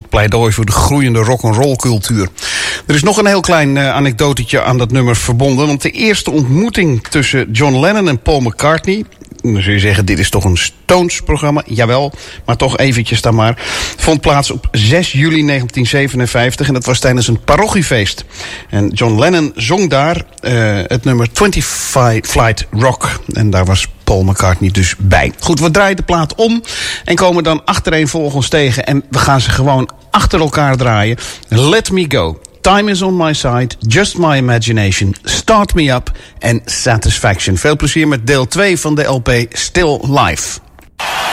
Pleidooi voor de groeiende rock'n'roll cultuur. Er is nog een heel klein anekdotetje aan dat nummer verbonden. Want de eerste ontmoeting tussen John Lennon en Paul McCartney... Dan zul je zeggen, dit is toch een Stones-programma? Jawel, maar toch eventjes dan maar. Vond plaats op 6 juli 1957 en dat was tijdens een parochiefeest. En John Lennon zong daar het nummer 25 Flight Rock. En daar was Paul McCartney dus bij. Goed, we draaien de plaat om en komen dan achtereenvolgens tegen. En we gaan ze gewoon achter elkaar draaien. Let Me Go. Time is on my side, Just my imagination, Start me up en Satisfaction. Veel plezier met deel 2 van de LP Still Life.